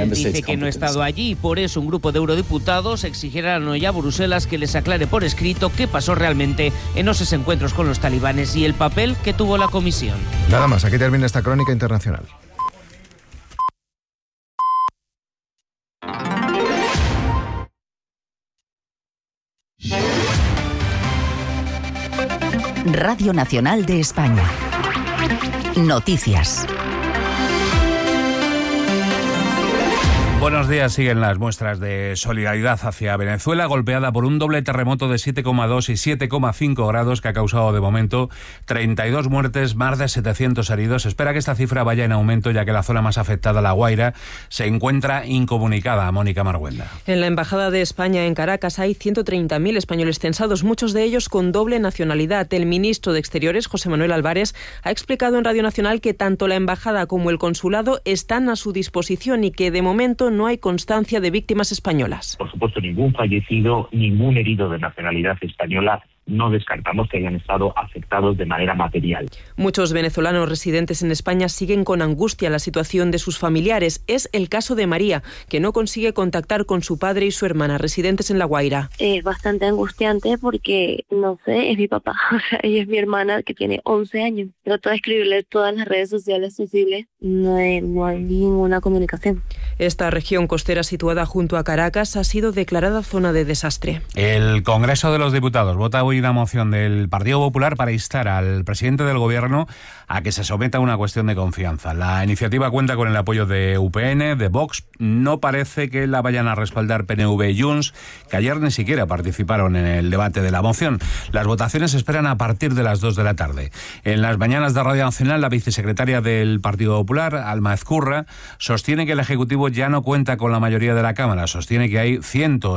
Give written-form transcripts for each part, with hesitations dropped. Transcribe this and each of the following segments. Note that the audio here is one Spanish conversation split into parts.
dice que no ha estado allí y por eso un grupo de eurodiputados exigirán hoy a Bruselas que les aclare por escrito qué pasó realmente en esos encuentros con los talibanes y el papel que tuvo la comisión. Nada más, aquí termina esta crónica internacional. Radio Nacional de España. Noticias. Buenos días. Siguen las muestras de solidaridad hacia Venezuela, golpeada por un doble terremoto de 7,2 y 7,5 grados que ha causado de momento 32 muertes, más de 700 heridos. Se espera que esta cifra vaya en aumento, ya que la zona más afectada, La Guaira, se encuentra incomunicada. Mónica Marguenda. En la Embajada de España en Caracas hay 130.000 españoles censados, muchos de ellos con doble nacionalidad. El ministro de Exteriores, José Manuel Álvarez, ha explicado en Radio Nacional que tanto la Embajada como el Consulado están a su disposición y que de momento no hay constancia de víctimas españolas. Por supuesto, ningún fallecido, ningún herido de nacionalidad española. No descartamos que hayan estado afectados de manera material. Muchos venezolanos residentes en España siguen con angustia la situación de sus familiares. Es el caso de María, que no consigue contactar con su padre y su hermana, residentes en La Guaira. Es bastante angustiante porque, no sé, es mi papá, o sea, ella es mi hermana que tiene 11 años. Trato de escribirle todas las redes sociales posibles, no hay ninguna comunicación. Esta región costera situada junto a Caracas ha sido declarada zona de desastre. El Congreso de los Diputados vota hoy una moción del Partido Popular para instar al presidente del Gobierno a que se someta a una cuestión de confianza. La iniciativa cuenta con el apoyo de UPN, de Vox. No parece que la vayan a respaldar PNV y Junts, que ayer ni siquiera participaron en el debate de la moción. Las votaciones se esperan a partir de las 2 de la tarde. En las mañanas de Radio Nacional, la vicesecretaria del Partido Popular, Alma Ezcurra, sostiene que el Ejecutivo ya no cuenta con la mayoría de la Cámara. Sostiene que hay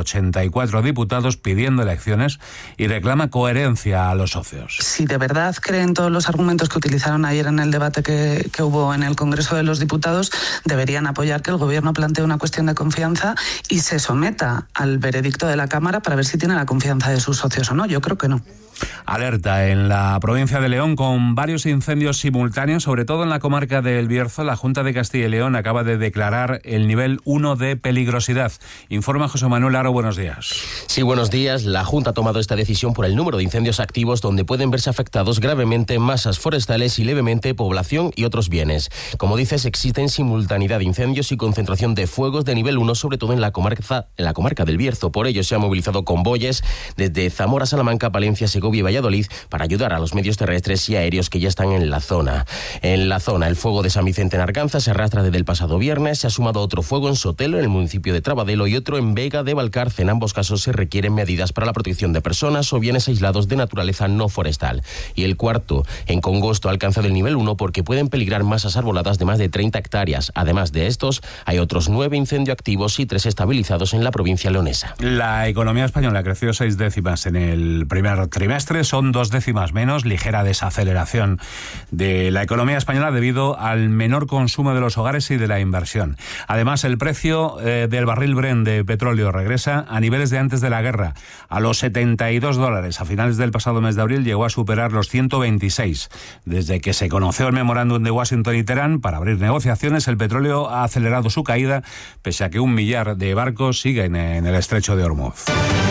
184 diputados pidiendo elecciones y reclama coherencia a los socios. Si de verdad creen todos los argumentos que utilizaron ayer en el debate que hubo en el Congreso de los Diputados, deberían apoyar que el Gobierno plantee una cuestión de confianza y se someta al veredicto de la Cámara para ver si tiene la confianza de sus socios o no. Yo creo que no. Alerta en la provincia de León con varios incendios simultáneos, sobre todo en la comarca del Bierzo. La Junta de Castilla y León acaba de declarar el nivel 1 de peligrosidad. Informa José Manuel Aro, buenos días. Sí, buenos días. La Junta ha tomado esta decisión por el número de incendios activos donde pueden verse afectados gravemente masas forestales y levemente población y otros bienes. Como dices, existen simultaneidad de incendios y concentración de fuegos de nivel 1, sobre todo en la comarca del Bierzo. Por ello se han movilizado convoyes desde Zamora, Salamanca, Palencia, Segovia y Valladolid para ayudar a los medios terrestres y aéreos que ya están en la zona. En la zona, el fuego de San Vicente en Arganza se arrastra desde el pasado viernes. Se ha sumado otro fuego en Sotelo, en el municipio de Trabadelo, y otro en Vega de Valcarce. En ambos casos se requieren medidas para la protección de personas o bienes aislados de naturaleza no forestal. Y el cuarto, en Congosto, ha alcanzado el nivel 1 porque pueden peligrar masas arboladas de más de 30 hectáreas. Además de estos, hay otros 9 incendios activos y 3 estabilizados en la provincia leonesa. La economía española creció 6 décimas en el primer trimestre. Son 2 décimas menos, ligera desaceleración de la economía española debido al menor consumo de los hogares y de la inversión. Además, el precio del barril Brent de petróleo regresa a niveles de antes de la guerra, a los $72. A finales del pasado mes de abril llegó a superar los 126. Desde que se conoció el memorándum de Washington y Teherán para abrir negociaciones, el petróleo ha acelerado su caída, pese a que 1 millar de barcos siguen en el estrecho de Hormuz.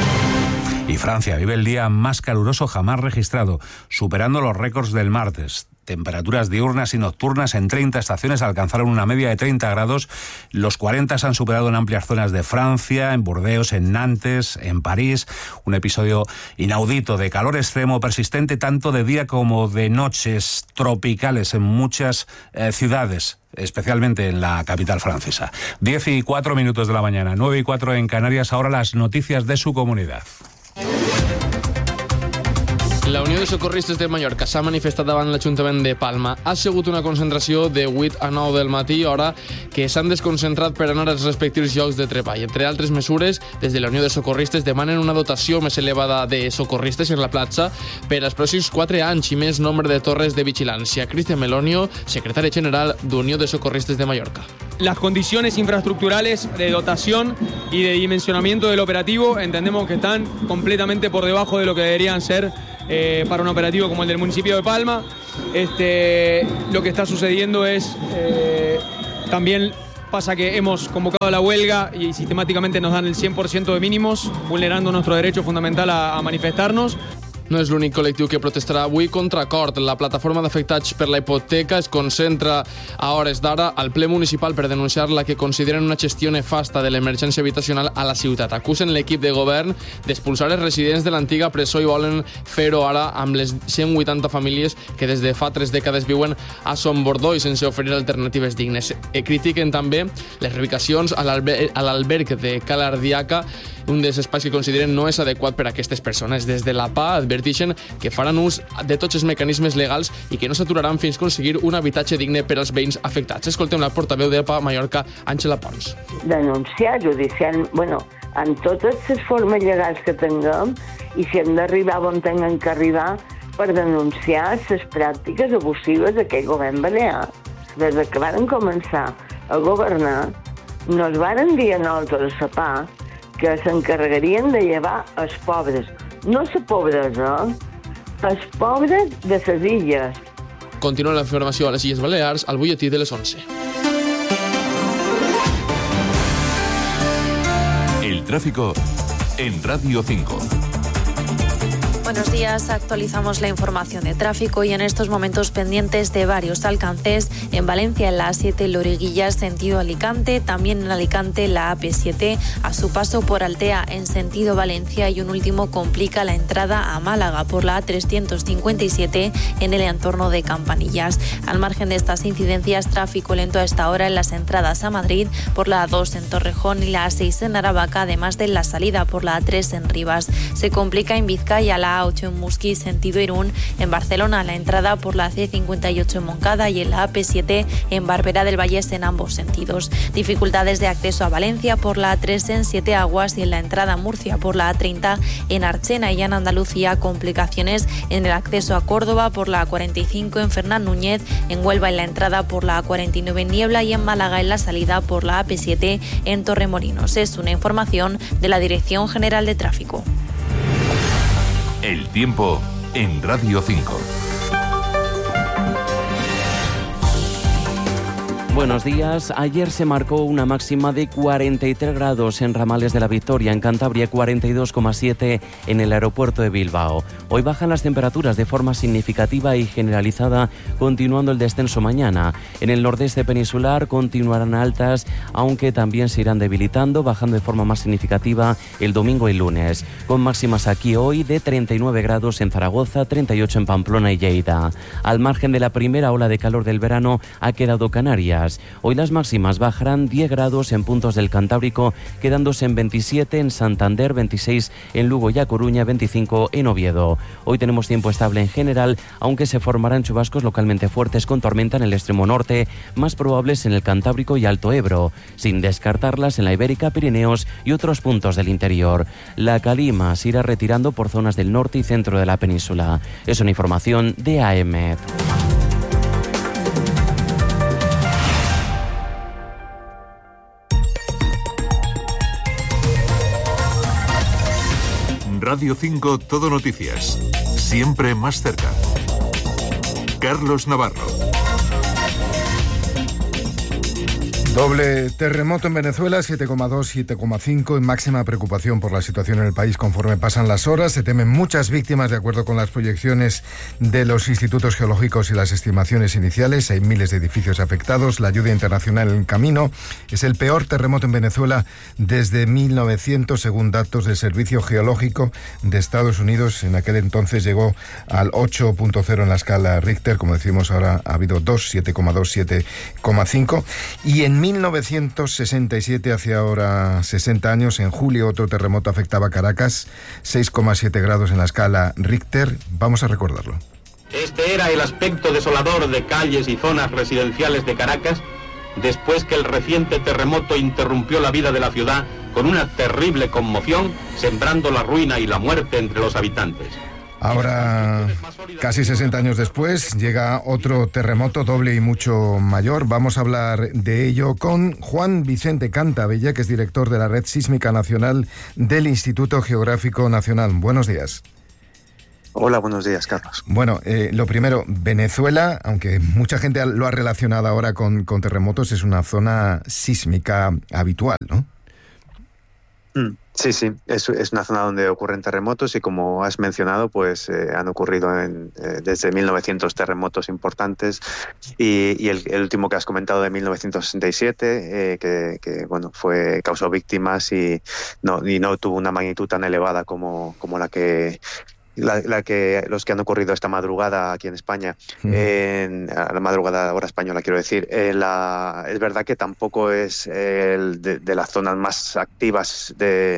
Y Francia vive el día más caluroso jamás registrado, superando los récords del martes. Temperaturas diurnas y nocturnas en 30 estaciones alcanzaron una media de 30 grados. Los 40 se han superado en amplias zonas de Francia, en Burdeos, en Nantes, en París. Un episodio inaudito de calor extremo persistente tanto de día como de noches tropicales en muchas ciudades, especialmente en la capital francesa. 10:04 de la mañana, 9:04 en Canarias. Ahora las noticias de su comunidad. La Unió de Socorristes de Mallorca s'ha manifestat davant l'Ajuntament de Palma. Ha sigut una concentració de 8 a 9 del matí, hora que s'han desconcentrat per anar als respectius llocs de treball. Entre altres mesures, des de la Unió de Socorristes demanen una dotació més elevada de socorristes en la platja per als pròxims 4 anys i més nombre de torres de vigilància. Cristian Melonio, secretari general d'Unió de Socorristes de Mallorca. Las condiciones infraestructurales de dotación y de dimensionamiento del operativo entendemos que están completamente por debajo de lo que deberían ser para un operativo como el del municipio de Palma. Lo que está sucediendo es también Pasa que hemos convocado la huelga y sistemáticamente nos dan el 100% de mínimos, vulnerando nuestro derecho fundamental a manifestarnos. No és l'únic col·lectiu que protestarà avui contra Cort. La plataforma d'afectats per la hipoteca es concentra a hores d'ara al ple municipal per denunciar la que consideren una gestió nefasta de l'emergència habitacional a la ciutat. Acusen l'equip de govern d'expulsar els residents de l'antiga presó i volen fer-ho ara amb les 180 famílies que des de fa 3 dècades viuen a Son Bordó i sense oferir alternatives dignes. Critiquen també les reubicacions a l'alberg de Cala Ardiaca, un dels espais que consideren no és adequat per a aquestes persones. Des de la PA adverteixen que faran ús de tots els mecanismes legals i que no s'aturaran fins a aconseguir un habitatge digne per als veïns afectats. Escoltem la portaveu de PA Mallorca, Àngela Pons. Denunciar judicial, en totes les formes legals que tinguem i si hem d'arribar on tinguem que arribar per denunciar les pràctiques abusives d'aquell govern balear. Des que varen començar a governar, nos varen dir a nosaltres a PA que s'encarregarien de llevar els pobres. No la pobresa, els pobres de les illes. Continua la informació a les Illes Balears al butlletí de les 11. El tráfico en Radio 5. Buenos días, actualizamos la información de tráfico y en estos momentos pendientes de varios alcances. En Valencia, en la A7 Loriguillas, sentido Alicante, también en Alicante la AP7, a su paso por Altea en sentido Valencia y un último complica la entrada a Málaga por la A357 en el entorno de Campanillas. Al margen de estas incidencias, tráfico lento a esta hora en las entradas a Madrid por la A2 en Torrejón y la A6 en Aravaca, además de la salida por la A3 en Rivas. Se complica en Vizcaya la A8 en Musquí, sentido Irún, en Barcelona la entrada por la C58 en Moncada y en la AP7 en Barberá del Vallés en ambos sentidos. Dificultades de acceso a Valencia por la A3 en Siete Aguas y en la entrada a Murcia por la A30 en Archena y en Andalucía complicaciones en el acceso a Córdoba por la A45 en Fernán Núñez, en Huelva en la entrada por la A49 en Niebla y en Málaga en la salida por la AP7 en Torremolinos. Es una información de la Dirección General de Tráfico. El tiempo en Radio 5. Buenos días. Ayer se marcó una máxima de 43 grados en Ramales de la Victoria, en Cantabria 42,7 en el aeropuerto de Bilbao. Hoy bajan las temperaturas de forma significativa y generalizada, continuando el descenso mañana. En el nordeste peninsular continuarán altas, aunque también se irán debilitando, bajando de forma más significativa el domingo y lunes, con máximas aquí hoy de 39 grados en Zaragoza, 38 en Pamplona y Lleida. Al margen de la primera ola de calor del verano ha quedado Canarias. Hoy las máximas bajarán 10 grados en puntos del Cantábrico, quedándose en 27 en Santander, 26 en Lugo y A Coruña, 25 en Oviedo. Hoy tenemos tiempo estable en general, aunque se formarán chubascos localmente fuertes con tormenta en el extremo norte, más probables en el Cantábrico y Alto Ebro, sin descartarlas en la Ibérica, Pirineos y otros puntos del interior. La calima se irá retirando por zonas del norte y centro de la península. Es una información de AEMET. Radio 5 Todo Noticias. Siempre más cerca. Carlos Navarro. Doble terremoto en Venezuela, 7,2, 7,5, en máxima preocupación por la situación en el país conforme pasan las horas. Se temen muchas víctimas de acuerdo con las proyecciones de los institutos geológicos y las estimaciones iniciales. Hay miles de edificios afectados. La ayuda internacional en camino. Es el peor terremoto en Venezuela desde 1900, según datos del Servicio Geológico de Estados Unidos. En aquel entonces llegó al 8.0 en la escala Richter. Como decimos ahora, ha habido 2, 7,2, 7,5. Y en 1967, hace ahora 60 años, en julio, otro terremoto afectaba Caracas, 6,7 grados en la escala Richter. Vamos a recordarlo. Este era el aspecto desolador de calles y zonas residenciales de Caracas, después que el reciente terremoto interrumpió la vida de la ciudad con una terrible conmoción, sembrando la ruina y la muerte entre los habitantes. Ahora, casi 60 años después, llega otro terremoto doble y mucho mayor. Vamos a hablar de ello con Juan Vicente Cantabella, que es director de la Red Sísmica Nacional del Instituto Geográfico Nacional. Buenos días. Hola, buenos días, Carlos. Bueno, lo primero, Venezuela, aunque mucha gente lo ha relacionado ahora con terremotos, es una zona sísmica habitual, ¿no? Sí, es una zona donde ocurren terremotos y, como has mencionado, pues han ocurrido desde 1900 terremotos importantes y el último que has comentado de 1967 que bueno, causó víctimas y no tuvo una magnitud tan elevada como la que los que han ocurrido esta madrugada aquí en España, a la madrugada hora española, quiero decir. Es verdad que tampoco es de las zonas más activas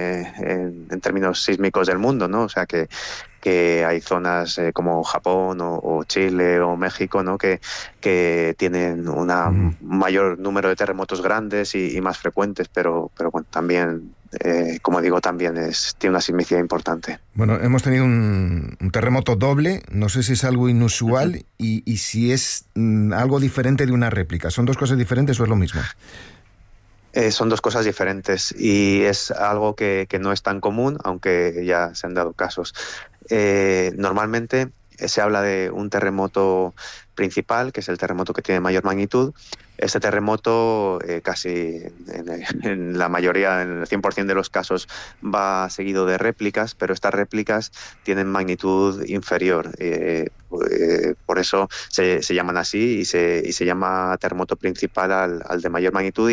en términos sísmicos del mundo, ¿no? O sea que hay zonas como Japón o Chile o México, ¿no? que tienen un mayor número de terremotos grandes y más frecuentes, pero bueno, también, como digo, también tiene una sismicidad importante. Bueno, hemos tenido un terremoto doble, no sé si es algo inusual y si es algo diferente de una réplica. ¿Son dos cosas diferentes o es lo mismo? Son dos cosas diferentes y es algo que no es tan común, aunque ya se han dado casos. Normalmente se habla de un terremoto principal, que es el terremoto que tiene mayor magnitud. Este terremoto casi en la mayoría, en el 100% de los casos, va seguido de réplicas, pero estas réplicas tienen magnitud inferior. Por eso se llaman así y se llama terremoto principal al de mayor magnitud, y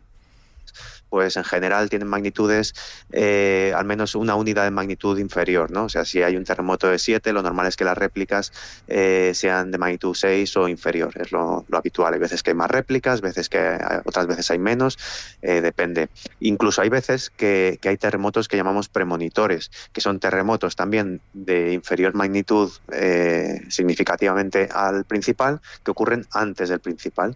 pues en general tienen magnitudes al menos una unidad de magnitud inferior, ¿no? O sea, si hay un terremoto de 7, lo normal es que las réplicas sean de magnitud 6 o inferior, es lo habitual. Hay veces que hay más réplicas, otras veces hay menos, depende. Incluso hay veces que hay terremotos que llamamos premonitores, que son terremotos también de inferior magnitud significativamente al principal, que ocurren antes del principal.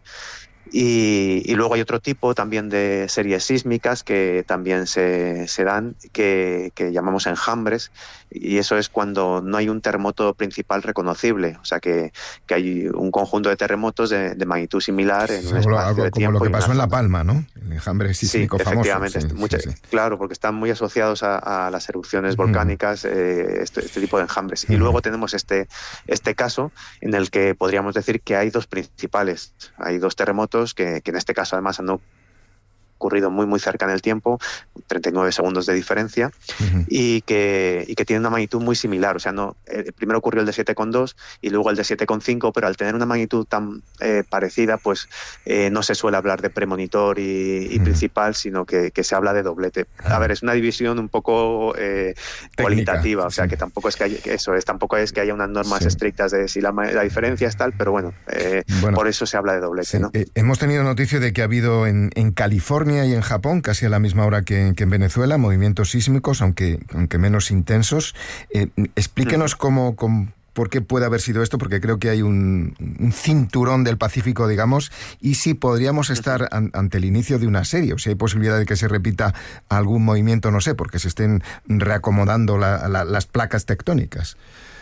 Y luego hay otro tipo también de series sísmicas que también se dan, que llamamos enjambres, y eso es cuando no hay un terremoto principal reconocible, o sea que hay un conjunto de terremotos de magnitud similar en un espacio de tiempo. Como lo que pasó en La Palma, ¿no? El enjambre sísmico famoso. Efectivamente, claro, porque están muy asociados a las erupciones volcánicas, este tipo de enjambres. Y luego tenemos este caso en el que podríamos decir que hay dos principales, hay dos terremotos que en este caso además han ocurrido muy muy cerca en el tiempo, 39 segundos de diferencia, y que tienen una magnitud muy similar. O sea, primero ocurrió el de 7,2 y luego el de 7,5, pero al tener una magnitud tan parecida, pues no se suele hablar de premonitor y principal, sino que se habla de doblete. A ver, es una división un poco cualitativa, o sea, que tampoco es tampoco es que haya unas normas estrictas de si la diferencia es tal, pero bueno, por eso se habla de doblete, ¿no? Hemos tenido noticia de que ha habido en California y en Japón, casi a la misma hora que en Venezuela, movimientos sísmicos, aunque menos intensos. Explíquenos por qué puede haber sido esto, porque creo que hay un cinturón del Pacífico, digamos, y si podríamos estar ante el inicio de una serie, o si hay posibilidad de que se repita algún movimiento, no sé, porque se estén reacomodando las placas tectónicas.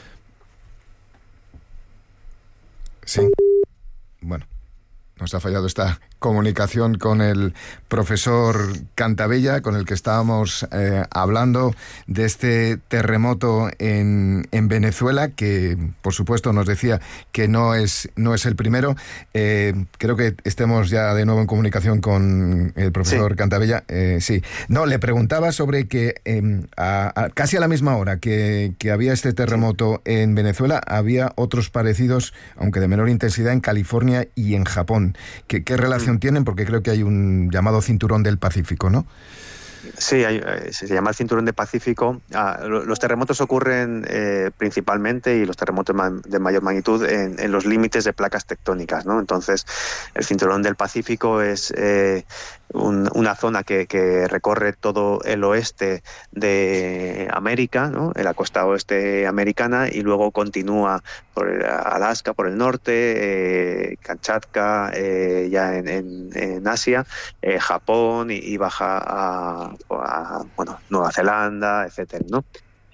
Sí. Bueno, nos ha fallado esta comunicación con el profesor Cantabella, con el que estábamos hablando de este terremoto en Venezuela, que por supuesto nos decía que no es el primero. Creo que estemos ya de nuevo en comunicación con el profesor Cantabella. Sí. No, le preguntaba sobre que casi a la misma hora que había este terremoto en Venezuela, había otros parecidos, aunque de menor intensidad, en California y en Japón. ¿Qué relación tienen? Porque creo que hay un llamado cinturón del Pacífico, ¿no? Sí, se llama el cinturón del Pacífico. Los terremotos ocurren principalmente, y los terremotos de mayor magnitud, en los límites de placas tectónicas, ¿no? Entonces, el cinturón del Pacífico es una zona que recorre todo el oeste de América, ¿no? La costa oeste americana, y luego continúa por Alaska, por el norte, Kamchatka, ya en Asia, Japón, y baja a Nueva Zelanda, etcétera, ¿no?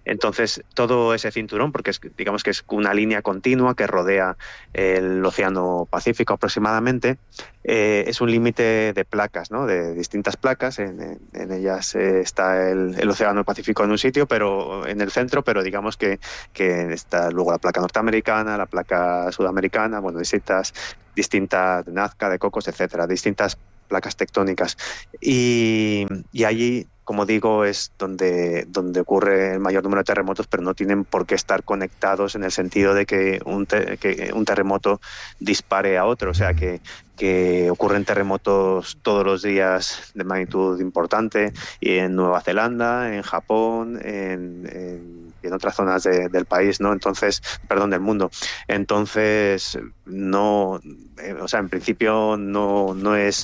Entonces, todo ese cinturón, porque digamos que es una línea continua que rodea el Océano Pacífico aproximadamente, es un límite de placas, ¿no? De distintas placas. En ellas está el Océano Pacífico en un sitio, pero en el centro, pero digamos que está luego la placa norteamericana, la placa sudamericana, bueno, distintas de Nazca, de Cocos, etcétera, distintas placas tectónicas. Y allí, como digo, es donde ocurre el mayor número de terremotos, pero no tienen por qué estar conectados en el sentido de que un terremoto dispare a otro. O sea, que ocurren terremotos todos los días de magnitud importante, y en Nueva Zelanda, en Japón, en otras zonas del país, ¿no? Entonces, del mundo. Entonces, no, o sea, en principio no es...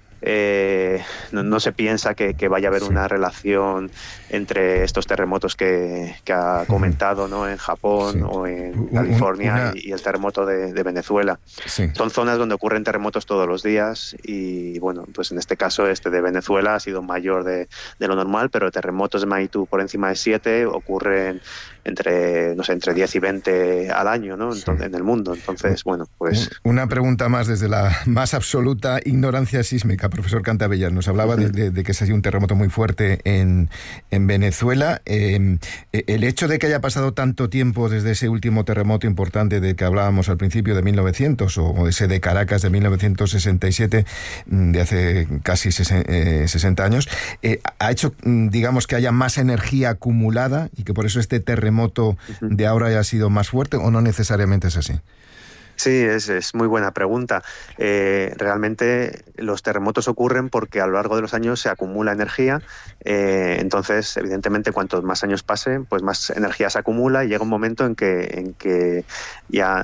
no se piensa que vaya a haber una relación entre estos terremotos que ha comentado, ¿no? En Japón o en California y el terremoto de Venezuela. Sí. Son zonas donde ocurren terremotos todos los días y, bueno, pues en este caso de Venezuela ha sido mayor de lo normal, pero terremotos de magnitud por encima de 7 ocurren entre 10 y 20 al año, ¿no? Entonces, en el mundo. Entonces, bueno, pues... Una pregunta más desde la más absoluta ignorancia sísmica. Profesor Cantavella, nos hablaba de que se ha sido un terremoto muy fuerte en Venezuela. El hecho de que haya pasado tanto tiempo desde ese último terremoto importante de que hablábamos al principio de 1900 o ese de Caracas de 1967, de hace casi 60 años, ha hecho, digamos, que haya más energía acumulada y que por eso este terremoto de ahora haya sido más fuerte, ¿o no necesariamente es así? Sí, es muy buena pregunta. Realmente los terremotos ocurren porque a lo largo de los años se acumula energía. Entonces, evidentemente, cuantos más años pasen, pues más energía se acumula y llega un momento en que ya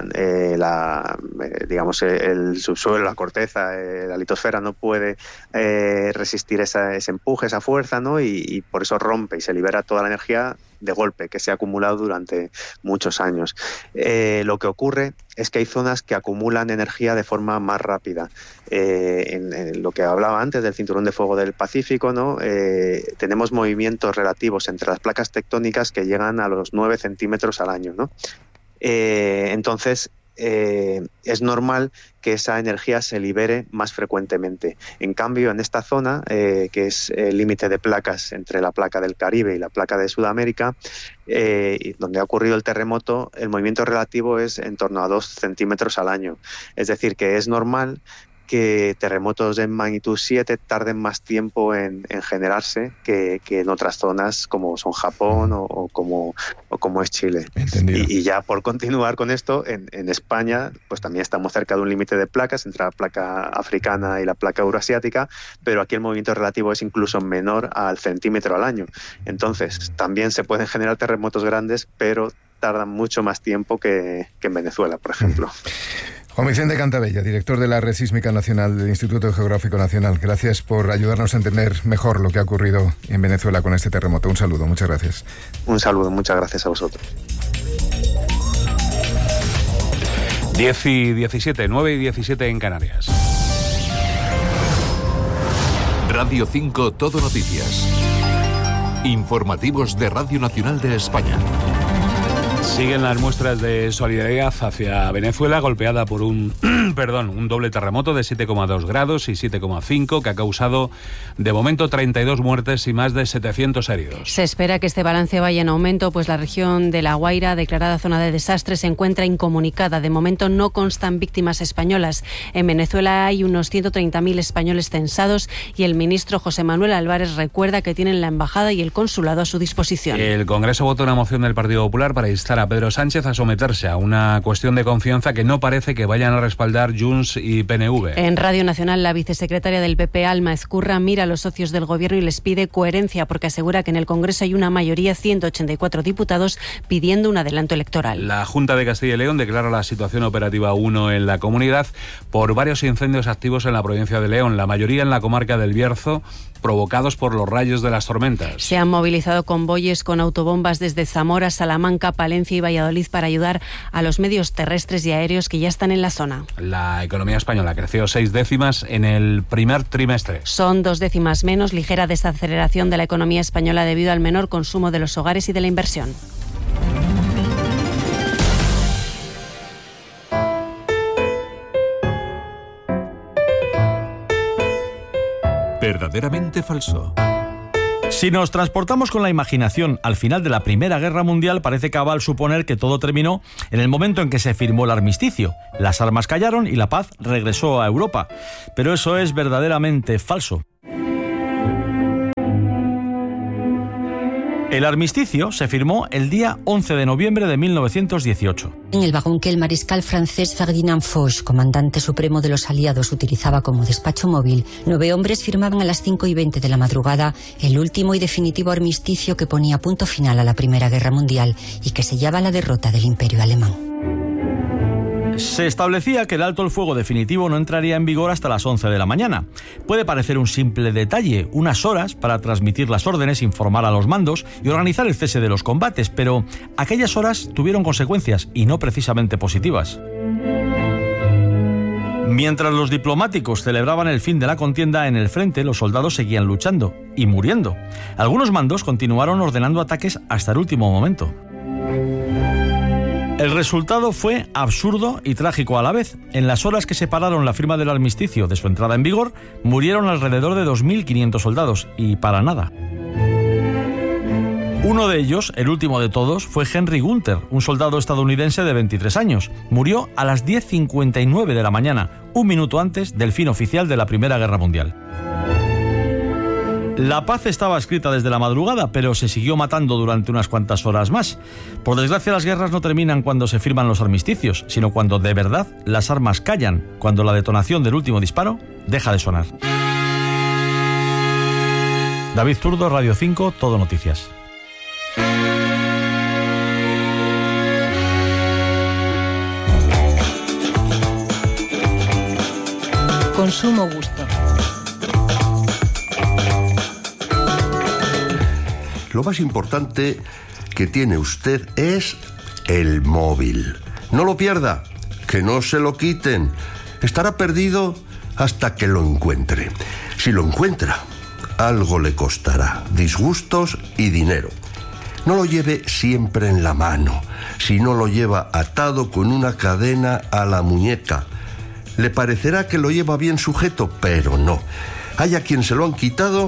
digamos el subsuelo, la corteza, la litosfera no puede resistir ese empuje, esa fuerza, ¿no? Y por eso rompe y se libera toda la energía de golpe que se ha acumulado durante muchos años. Lo que ocurre es que hay zonas que acumulan energía de forma más rápida. En lo que hablaba antes del cinturón de fuego del Pacífico, ¿no? Tenemos movimientos relativos entre las placas tectónicas que llegan a los 9 centímetros al año, ¿no? Entonces, es normal que esa energía se libere más frecuentemente. En cambio, en esta zona, que es el límite de placas entre la placa del Caribe y la placa de Sudamérica, donde ha ocurrido el terremoto, el movimiento relativo es en torno a 2 centímetros al año. Es decir, que es normal que terremotos de magnitud 7 tarden más tiempo en generarse que en otras zonas como son Japón o como es Chile. Y ya por continuar con esto, en España pues también estamos cerca de un límite de placas entre la placa africana y la placa euroasiática, pero aquí el movimiento relativo es incluso menor al centímetro al año. Entonces también se pueden generar terremotos grandes, pero tardan mucho más tiempo que en Venezuela, por ejemplo. Juan Vicente Cantavella, director de la Red Sísmica Nacional del Instituto Geográfico Nacional. Gracias por ayudarnos a entender mejor lo que ha ocurrido en Venezuela con este terremoto. Un saludo, muchas gracias. Un saludo, muchas gracias a vosotros. 10 y 17, 9 y 17 en Canarias. Radio 5 Todo Noticias. Informativos de Radio Nacional de España. Siguen las muestras de solidaridad hacia Venezuela, golpeada por un doble terremoto de 7,2 grados y 7,5 que ha causado de momento 32 muertes y más de 700 heridos. Se espera que este balance vaya en aumento, pues la región de La Guaira, declarada zona de desastre, se encuentra incomunicada. De momento no constan víctimas españolas. En Venezuela hay unos 130.000 españoles censados y el ministro José Manuel Álvarez recuerda que tienen la embajada y el consulado a su disposición. El Congreso votó una moción del Partido Popular para instar a Pedro Sánchez a someterse a una cuestión de confianza que no parece que vayan a respaldar Junts y PNV. En Radio Nacional, la vicesecretaria del PP, Alma Ezcurra, mira a los socios del Gobierno y les pide coherencia porque asegura que en el Congreso hay una mayoría, 184 diputados, pidiendo un adelanto electoral. La Junta de Castilla y León declara la situación operativa 1 en la comunidad por varios incendios activos en la provincia de León, la mayoría en la comarca del Bierzo, provocados por los rayos de las tormentas. Se han movilizado convoyes con autobombas desde Zamora, Salamanca, Palencia y Valladolid para ayudar a los medios terrestres y aéreos que ya están en la zona. La economía española creció 6 décimas en el primer trimestre. Son 2 décimas menos, ligera desaceleración de la economía española debido al menor consumo de los hogares y de la inversión. Verdaderamente falso. Si nos transportamos con la imaginación al final de la Primera Guerra Mundial, parece cabal suponer que todo terminó en el momento en que se firmó el armisticio. Las armas callaron y la paz regresó a Europa. Pero eso es verdaderamente falso. El armisticio se firmó el día 11 de noviembre de 1918. En el vagón que el mariscal francés Ferdinand Foch, comandante supremo de los aliados, utilizaba como despacho móvil, 9 hombres firmaban a las 5:20 de la madrugada el último y definitivo armisticio que ponía punto final a la Primera Guerra Mundial y que sellaba la derrota del Imperio alemán. Se establecía que el alto el fuego definitivo no entraría en vigor hasta las 11 de la mañana. Puede parecer un simple detalle, unas horas para transmitir las órdenes, informar a los mandos y organizar el cese de los combates, pero aquellas horas tuvieron consecuencias y no precisamente positivas. Mientras los diplomáticos celebraban el fin de la contienda, en el frente los soldados seguían luchando y muriendo. Algunos mandos continuaron ordenando ataques hasta el último momento. El resultado fue absurdo y trágico a la vez. En las horas que separaron la firma del armisticio de su entrada en vigor, murieron alrededor de 2.500 soldados, y para nada. Uno de ellos, el último de todos, fue Henry Gunter, un soldado estadounidense de 23 años. Murió a las 10:59 de la mañana, un minuto antes del fin oficial de la Primera Guerra Mundial. La paz estaba escrita desde la madrugada, pero se siguió matando durante unas cuantas horas más. Por desgracia, las guerras no terminan cuando se firman los armisticios, sino cuando de verdad las armas callan, cuando la detonación del último disparo deja de sonar. David Zurdo, Radio 5, Todo Noticias. Consumo gusto. Lo más importante que tiene usted es el móvil. No lo pierda, que no se lo quiten. Estará perdido hasta que lo encuentre. Si lo encuentra, algo le costará, disgustos y dinero. No lo lleve siempre en la mano, si no lo lleva atado con una cadena a la muñeca. Le parecerá que lo lleva bien sujeto, pero no. Hay a quien se lo han quitado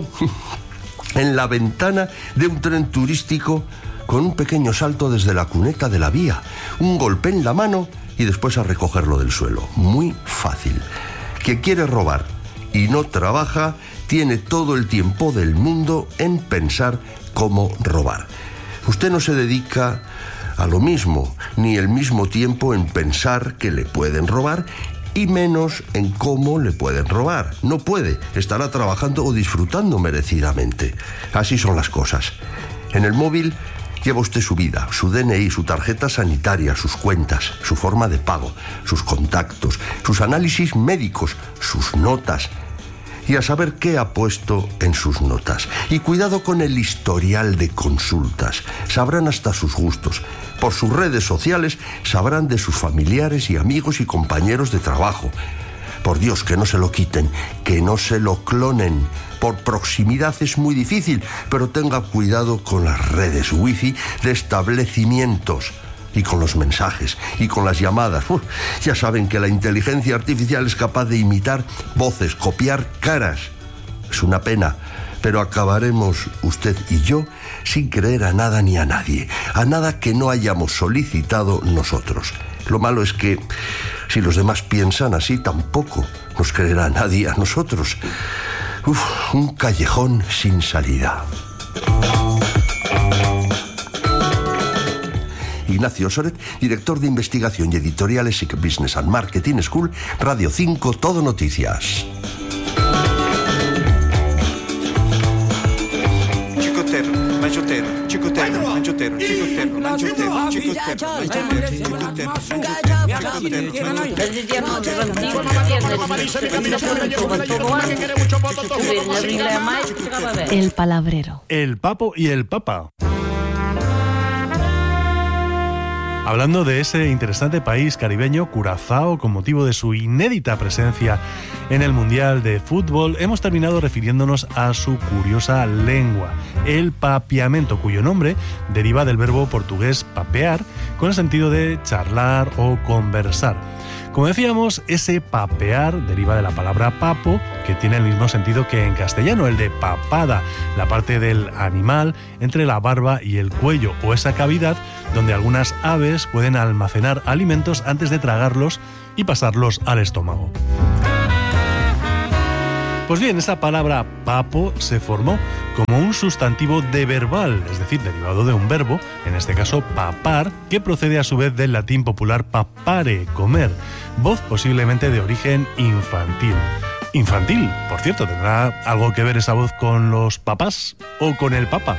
en la ventana de un tren turístico con un pequeño salto desde la cuneta de la vía, un golpe en la mano y después a recogerlo del suelo. Muy fácil. Quien quiere robar y no trabaja tiene todo el tiempo del mundo en pensar cómo robar. Usted no se dedica a lo mismo, ni el mismo tiempo en pensar que le pueden robar, y menos en cómo le pueden robar. No puede, estará trabajando o disfrutando merecidamente. Así son las cosas. En el móvil lleva usted su vida, su DNI, su tarjeta sanitaria, sus cuentas, su forma de pago, sus contactos, sus análisis médicos, sus notas. Y a saber qué ha puesto en sus notas. Y cuidado con el historial de consultas. Sabrán hasta sus gustos. Por sus redes sociales sabrán de sus familiares y amigos y compañeros de trabajo. Por Dios, que no se lo quiten, que no se lo clonen. Por proximidad es muy difícil, pero tenga cuidado con las redes wifi de establecimientos. Y con los mensajes, y con las llamadas. Ya saben que la inteligencia artificial es capaz de imitar voces, copiar caras. Es una pena, pero acabaremos usted y yo sin creer a nada ni a nadie, a nada que no hayamos solicitado nosotros. Lo malo es que si los demás piensan así, tampoco nos creerá nadie a nosotros. Un callejón sin salida. Ignacio Soret, director de investigación y editorial ESIC Business and Marketing School, Radio 5, Todo Noticias. mangiotero, cicotero, mangiotero, cicotero, mangiotero, cicotero, El palabrero. El Papo y el Papa. Hablando de ese interesante país caribeño, Curazao, con motivo de su inédita presencia en el Mundial de Fútbol, hemos terminado refiriéndonos a su curiosa lengua, el papiamento, cuyo nombre deriva del verbo portugués papear, con el sentido de charlar o conversar. Como decíamos, ese papear deriva de la palabra papo, que tiene el mismo sentido que en castellano, el de papada, la parte del animal entre la barba y el cuello, o esa cavidad donde algunas aves pueden almacenar alimentos antes de tragarlos y pasarlos al estómago. Pues bien, esa palabra papo se formó como un sustantivo deverbal, es decir, derivado de un verbo, en este caso papar, que procede a su vez del latín popular papare, comer, voz posiblemente de origen infantil. Infantil, por cierto, ¿tendrá algo que ver esa voz con los papás o con el papa?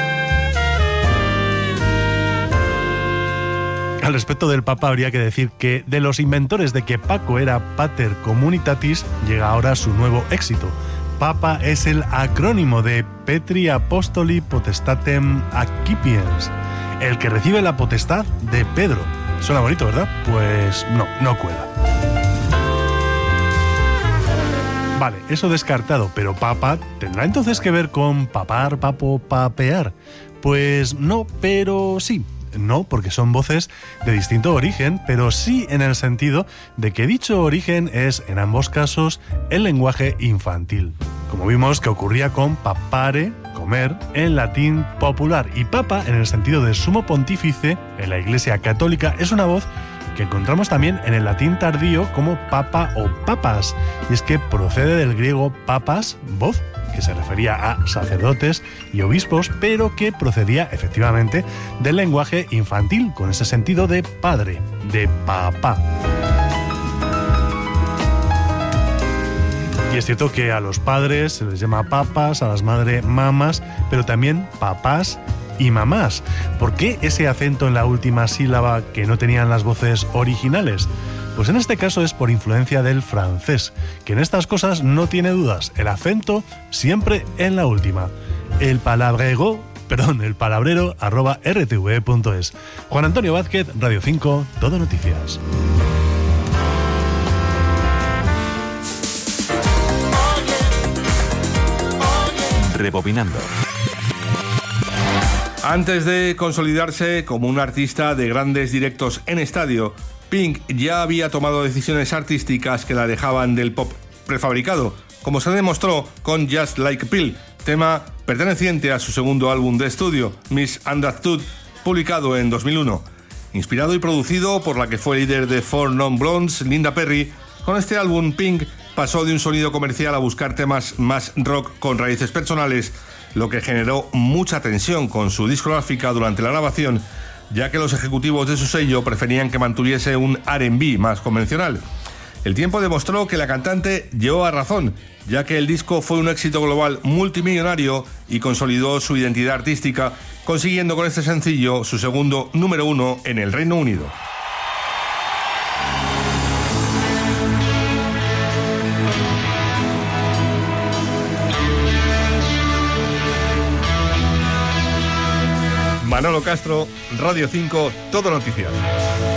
Al respecto del Papa habría que decir que de los inventores de que Paco era pater communitatis llega ahora su nuevo éxito. Papa es el acrónimo de Petri Apostoli Potestatem Accipiens, el que recibe la potestad de Pedro. Suena bonito, ¿verdad? Pues no cuela. Vale, eso descartado, pero papa ¿tendrá entonces que ver con papar, papo, papear? Pues no, pero sí. No, porque son voces de distinto origen, pero sí en el sentido de que dicho origen es, en ambos casos, el lenguaje infantil. Como vimos que ocurría con papare, comer, en latín popular, y papa, en el sentido de sumo pontífice, en la Iglesia Católica, es una voz que encontramos también en el latín tardío como papa o papas, y es que procede del griego papas, voz, que se refería a sacerdotes y obispos, pero que procedía efectivamente del lenguaje infantil, con ese sentido de padre, de papá. Y es cierto que a los padres se les llama papas, a las madres mamas, pero también papás y mamás. ¿Por qué ese acento en la última sílaba que no tenían las voces originales? Pues en este caso es por influencia del francés, que en estas cosas no tiene dudas, el acento siempre en la última. El palabrero @rtve.es. Juan Antonio Vázquez, Radio 5, Todo Noticias. Rebobinando. Antes de consolidarse como un artista de grandes directos en estadio, Pink ya había tomado decisiones artísticas que la alejaban del pop prefabricado, como se demostró con Just Like a Pill, tema perteneciente a su segundo álbum de estudio, Misunderstood, publicado en 2001. Inspirado y producido por la que fue líder de Four Non Blondes, Linda Perry, con este álbum Pink pasó de un sonido comercial a buscar temas más rock con raíces personales, lo que generó mucha tensión con su discográfica durante la grabación, ya que los ejecutivos de su sello preferían que mantuviese un R&B más convencional. El tiempo demostró que la cantante llevaba razón, ya que el disco fue un éxito global multimillonario y consolidó su identidad artística, consiguiendo con este sencillo su segundo número 1 en el Reino Unido. Manolo Castro, Radio 5, Todo Noticias.